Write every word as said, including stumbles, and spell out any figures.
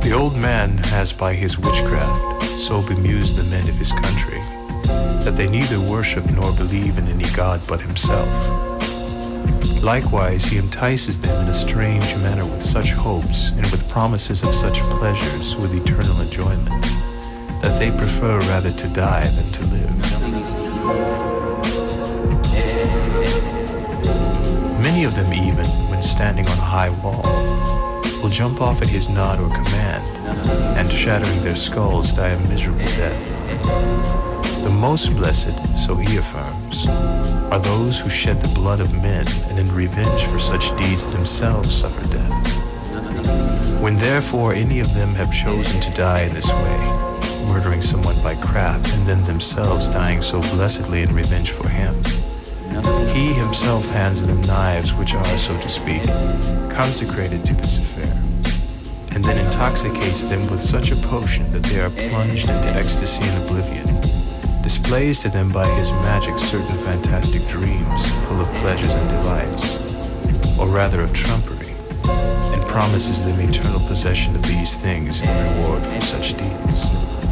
The old man has by his witchcraft so bemused the men of his country that they neither worship nor believe in any god but himself. Likewise, he entices them in a strange manner with such hopes and with promises of such pleasures with eternal enjoyment that they prefer rather to die than to live. Many of them even, when standing on a high wall, will jump off at his nod or command, and shattering their skulls die a miserable death. The most blessed, so he affirms, are those who shed the blood of men and in revenge for such deeds themselves suffer death. When therefore any of them have chosen to die in this way, murdering someone by craft and then themselves dying so blessedly in revenge for him, he himself hands them knives which are, so to speak, consecrated to this affair, and then intoxicates them with such a potion that they are plunged into ecstasy and oblivion, displays to them by his magic certain fantastic dreams full of pleasures and delights, or rather of trumpery, and promises them eternal possession of these things in reward for such deeds.